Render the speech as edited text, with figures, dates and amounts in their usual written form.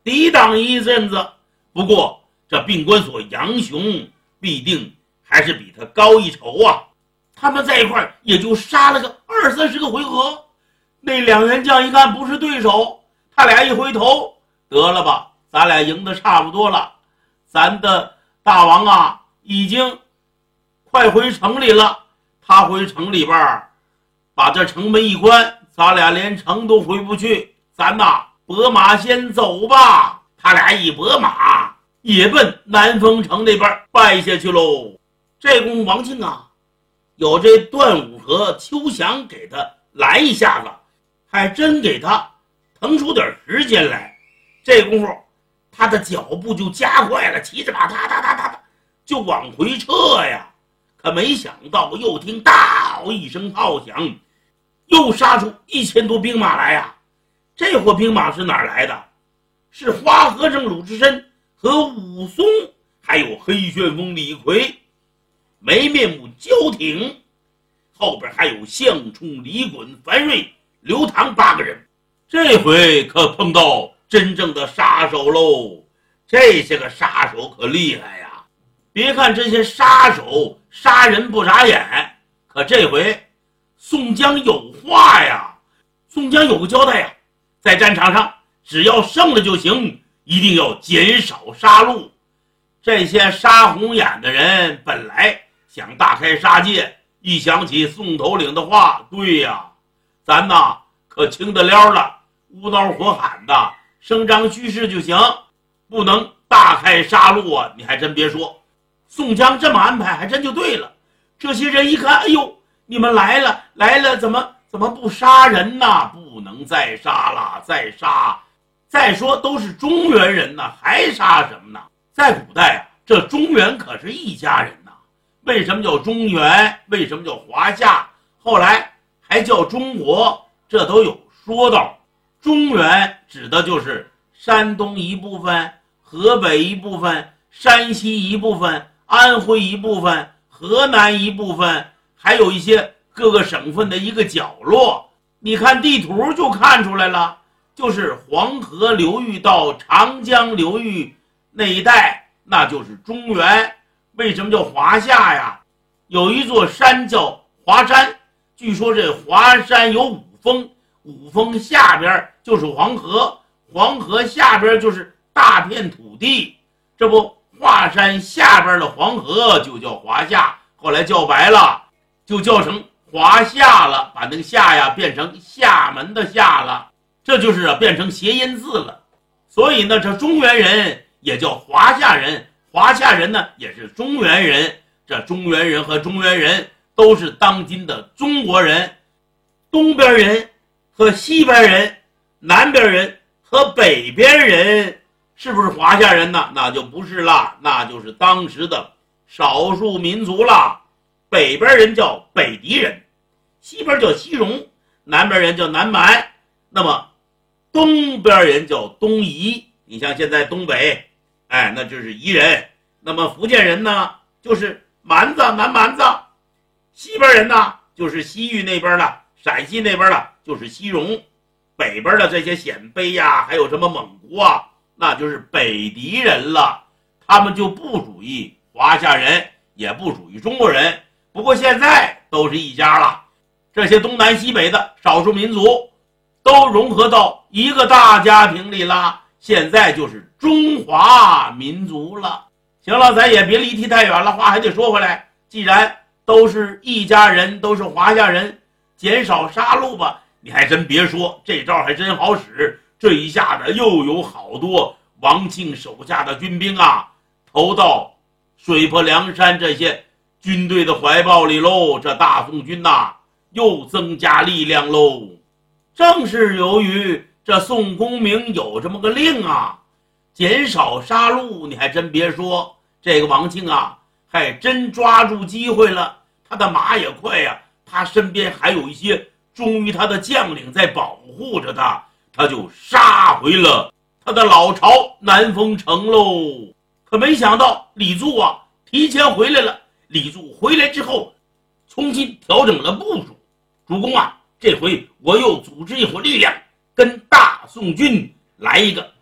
抵挡一阵子。不过这病关索杨雄必定还是比他高一筹啊。他们在一块也就杀了个20-30个回合。那两员将一看不是对手，他俩一回头，得了吧，咱俩赢得差不多了，咱的大王啊已经快回城里了，他回城里边把这城门一关，咱俩连城都回不去，咱呐拨马先走吧。他俩一拨马也奔南丰城那边败下去喽。这功夫王庆啊，有这段武和邱祥给他拦一下子，还真给他腾出点时间来。这功夫他的脚步就加快了，骑着马哒哒哒哒就往回撤呀。可没想到又听大一声炮响，又杀出1000多兵马来呀。这伙兵马是哪儿来的？是花和尚鲁智深和武松，还有黑旋风李逵、没面目焦挺，后边还有项冲、李衮、樊瑞、刘唐8个人。这回可碰到真正的杀手喽！这些个杀手可厉害呀！别看这些杀手杀人不眨眼，可这回宋江有话呀。宋江有个交代呀，在战场上只要胜了就行，一定要减少杀戮。这些杀红眼的人本来想大开杀戒，一想起宋头领的话，对呀，咱呐可轻得了了，无刀火喊的声张虚势就行，不能大开杀戮啊！你还真别说，宋江这么安排还真就对了。这些人一看，哎呦，你们来了，怎么不杀人呢？不能再杀了，再杀。再说都是中原人呢，还杀什么呢？在古代啊，这中原可是一家人呐。为什么叫中原？为什么叫华夏？后来还叫中国，这都有说道。中原指的就是山东一部分、河北一部分、山西一部分、安徽一部分、河南一部分，还有一些各个省份的一个角落。你看地图就看出来了，就是黄河流域到长江流域那一带，那就是中原。为什么叫华夏呀？有一座山叫华山，据说这华山有5峰，5峰下边就是黄河，黄河下边就是大片土地。这不，华山下边的黄河就叫华夏，后来叫白了就叫成华夏了，把那个夏呀变成厦门的厦了，这就是变成谐音字了。所以呢，这中原人也叫华夏人，华夏人呢也是中原人。这中原人和中原人都是当今的中国人。东边人和西边人，南边人和北边人，是不是华夏人呢？那就不是了，那就是当时的少数民族了。北边人叫北狄人，西边叫西戎，南边人叫南蛮，那么东边人叫东夷。你像现在东北，那就是夷人。那么福建人呢，就是蛮子、南蛮子。西边人呢，就是西域那边的，陕西那边的就是西戎。北边的这些鲜卑呀，还有什么蒙古啊，那就是北狄人了。他们就不属于华夏人，也不属于中国人。不过现在都是一家了，这些东南西北的少数民族都融合到一个大家庭里了，现在就是中华民族了。行了，咱也别离题太远了，话还得说回来，既然都是一家人，都是华夏人，减少杀戮吧。你还真别说，这招还真好使。这一下子又有好多王庆手下的军兵啊投到水泊梁山这些军队的怀抱里喽，这大宋军又增加力量喽。正是由于这宋公明有这么个令减少杀戮，你还真别说，这个王庆还真抓住机会了。他的马也快呀，他身边还有一些忠于他的将领在保护着他，他就杀回了他的老巢南丰城喽。可没想到李柱提前回来了。李柱回来之后，重新调整了部署。主公这回我又组织一伙力量，跟大宋军来一个